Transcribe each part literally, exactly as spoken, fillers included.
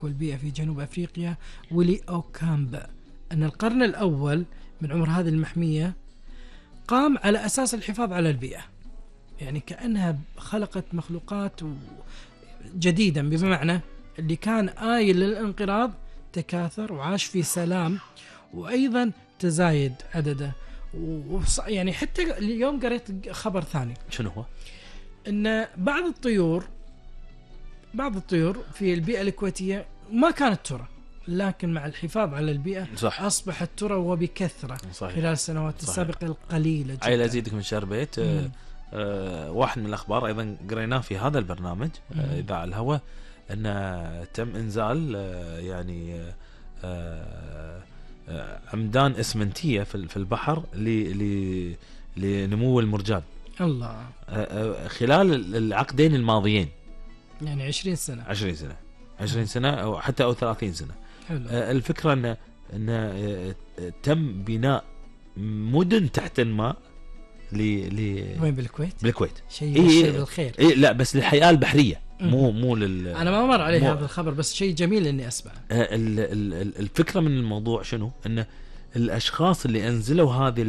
والبيئة في جنوب أفريقيا ويلي أوكامبا أن القرن الأول من عمر هذه المحمية قام على أساس الحفاظ على البيئة، يعني كأنها خلقت مخلوقات جديدا، بمعنى اللي كان آيل للانقراض تكاثر وعاش في سلام، وأيضا تزايد عدده. ويعني حتى اليوم قريت خبر ثاني. شنو هو؟ أن بعض الطيور بعض الطيور في البيئة الكويتية ما كانت ترى، لكن مع الحفاظ على البيئة صح. أصبحت ترى وبكثرة صحيح. خلال السنوات السابقة القليلة جدا. عيل أزيدك من شربيت آه آه واحد من الأخبار أيضا قريناه في هذا البرنامج آه إذاعة الهوى، أن تم إنزال آه يعني آه آه عمدان إسمنتية في البحر لنمو المرجان. الله. آه آه خلال العقدين الماضيين، يعني عشرين سنة عشرين سنة عشرين سنة أو حتى أو ثلاثين سنة. حلو. آه الفكرة أن أن آه تم بناء مدن تحت الماء ل ل وين بالكويت؟ بالكويت. شيء إيه بالخير. إيه لا بس للحياة البحرية مو مو لل. أنا ما مر علي مو... هذا الخبر، بس شيء جميل إني أسمع. آه ال ال الفكرة من الموضوع شنو؟ أن الأشخاص اللي أنزلوا هذه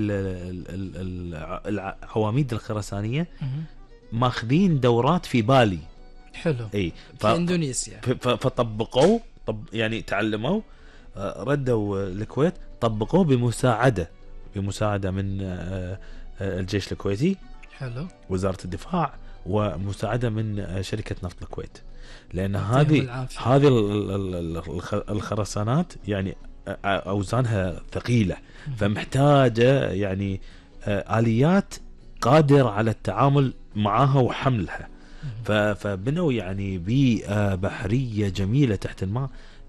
العواميد الخرسانية ماخذين دورات في بالي. حلو. اي ف... في اندونيسيا. فطبقوا طب يعني تعلموا ردوا الكويت طبقوه بمساعده بمساعده من الجيش الكويتي. حلو. وزارة الدفاع ومساعده من شركة نفط الكويت، لان هذه هذه الخرسانات يعني اوزانها ثقيله، فمحتاجه يعني آليات قادرة على التعامل معها وحملها. فبنوا يعني بيئة بحرية جميلة تحت الماء.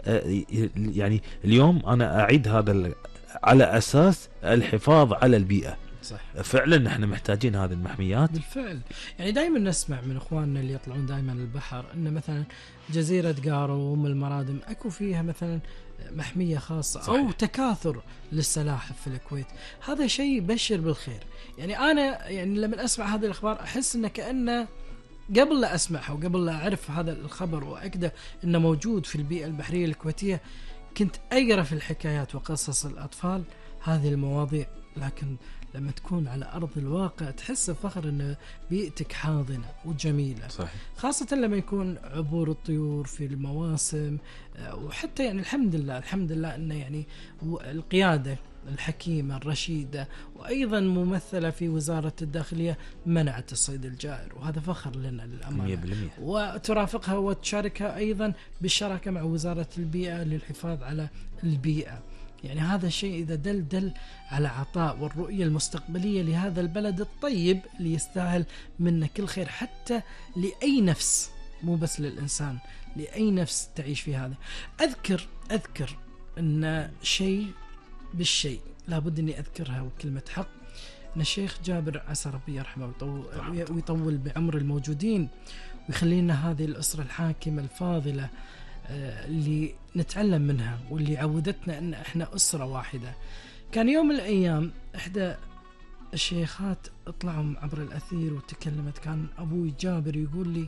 يعني اليوم أنا أعيد هذا على أساس الحفاظ على البيئة. صح. فعلا نحن محتاجين هذه المحميات بالفعل. يعني دائما نسمع من إخواننا اللي يطلعون دائما البحر أن مثلا جزيرة قارو وأم المرادم أكو فيها مثلا محمية خاصة. صحيح. أو تكاثر للسلاحف في الكويت. هذا شيء يبشر بالخير. يعني أنا يعني لما أسمع هذه الأخبار أحس أن كأنه قبل لا أسمعها وقبل لا أعرف هذا الخبر وأكده أنه موجود في البيئة البحرية الكويتية، كنت أقرأ في الحكايات وقصص الأطفال هذه المواضيع، لكن لما تكون على أرض الواقع تحس بفخر أن بيئتك حاضنة وجميلة. صحيح. خاصة لما يكون عبور الطيور في المواسم، وحتى يعني الحمد لله الحمد لله أن يعني القيادة الحكيمة الرشيدة وأيضا ممثلة في وزارة الداخلية منعت الصيد الجائر، وهذا فخر لنا للأمانة. مية بالمية. وترافقها وتشاركها أيضا بالشراكة مع وزارة البيئة للحفاظ على البيئة. يعني هذا الشيء إذا دل دل على عطاء والرؤية المستقبلية لهذا البلد الطيب اللي يستاهل منا كل خير، حتى لأي نفس، مو بس للإنسان، لأي نفس تعيش في هذا. أذكر أذكر أن شيء بالشيء لابد أني أذكرها وكلمة حق، أن الشيخ جابر عسى ربي يرحمه ويطول بعمر الموجودين ويخلي لنا هذه الأسرة الحاكمة الفاضلة اللي نتعلم منها واللي عودتنا أن إحنا أسرة واحدة. كان يوم من الأيام إحدى الشيخات اطلعوا عبر الأثير وتكلمت، كان أبوي جابر يقول لي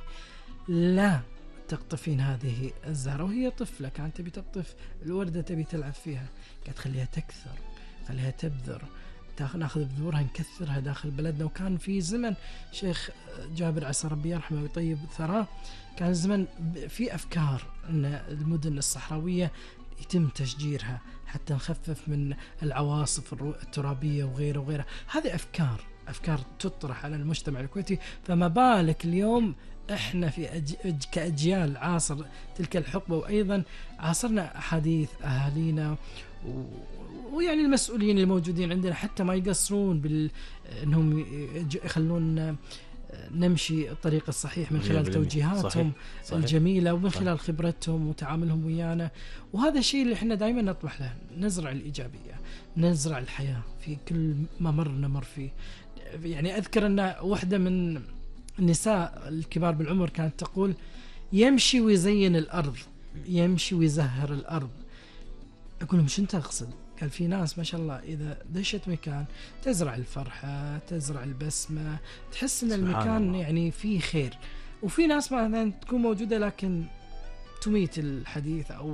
لا تقطفين هذه الزهرة، وهي طفلة كانت تبي تقطف الوردة تبي تلعب فيها، قالت خليها تكثر خليها تبذر، ناخذ بذورها نكثرها داخل بلدنا. وكان في زمن شيخ جابر عسى ربي يرحمه ويطيب ثراه، كان زمن في أفكار أن المدن الصحراوية يتم تشجيرها حتى نخفف من العواصف الترابية وغيره وغيره. هذه أفكار أفكار تطرح على المجتمع الكويتي، فما بالك اليوم إحنا في أج... كأجيال عاصر تلك الحقبة، وأيضا عاصرنا أحاديث أهالينا و... ويعني المسؤولين الموجودين عندنا حتى ما يقصرون بال أنهم يخلون نمشي الطريق الصحيح من خلال توجيهاتهم. صحيح. صحيح. الجميلة ومن خلال خبرتهم وتعاملهم ويانا. وهذا الشيء اللي احنا دائما نطمح له، نزرع الإيجابية، نزرع الحياة في كل ما مر نمر فيه. يعني أذكر أن واحدة من النساء الكبار بالعمر كانت تقول يمشي ويزين الأرض، يمشي ويزهر الأرض. أقول لهم شنو تقصد؟ قال في ناس ما شاء الله إذا دشت مكان تزرع الفرحة، تزرع البسمة، تحس إن المكان الله. يعني فيه خير. وفي ناس مثلا تكون موجودة لكن تميت الحديث أو